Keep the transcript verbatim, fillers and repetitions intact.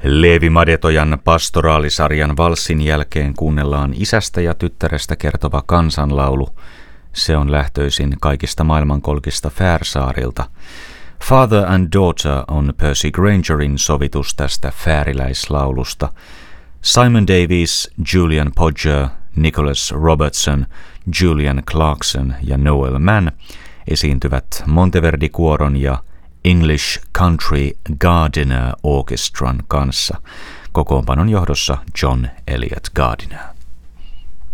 Leevi Madetojan pastoraalisarjan valssin jälkeen kuunnellaan isästä ja tyttärestä kertova kansanlaulu. Se on lähtöisin kaikista maailmankolkista Färsaarilta. Father and Daughter on Percy Grangerin sovitus tästä fääriläislaulusta. Simon Davies, Julian Podger, Nicholas Robertson, Julian Clarkson ja Noel Mann esiintyvät Monteverdi-kuoron ja English Country Gardiner Orchestran kanssa. Kokoonpanon johdossa John Eliot Gardiner.